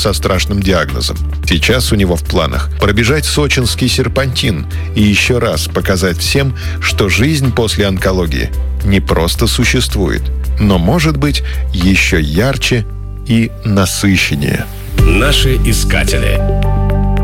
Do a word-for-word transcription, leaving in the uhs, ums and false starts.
со страшным диагнозом. Сейчас у него в планах пробежать сочинский серпантин и еще раз показать всем, что жизнь после онкологии не просто существует, но может быть еще ярче и насыщеннее. Наши искатели.